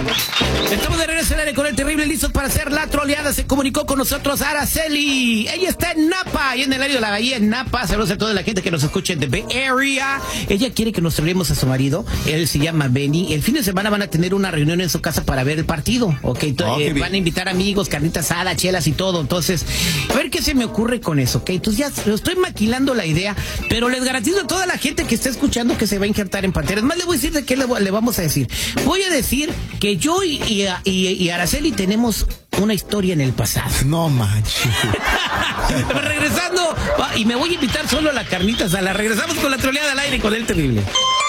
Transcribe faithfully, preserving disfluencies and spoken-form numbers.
Estamos de regreso al aire con el terrible, listos para hacer la troleada. Se comunicó con nosotros Araceli. Ella está en Napa, y en el área de la bahía en Napa. Saludos a toda la gente que nos escucha en The Bay Area. Ella quiere que nos troleemos a su marido. Él se llama Benny. El fin de semana van a tener una reunión en su casa para ver el partido. Ok, oh, eh, van a invitar amigos, carnitas asadas, chelas y todo. Entonces, a ver qué se me ocurre con eso. Ok, entonces ya lo estoy maquilando la idea, pero les garantizo a toda la gente que está escuchando que se va a injertar en pantera. Es más, le voy a decir de qué le, le vamos a decir. Voy a decir que yo y, y, y, y Araceli tenemos una historia en el pasado. No manches. Regresando, y me voy a invitar solo a la carnita asada. Regresamos con la troleada al aire con el terrible.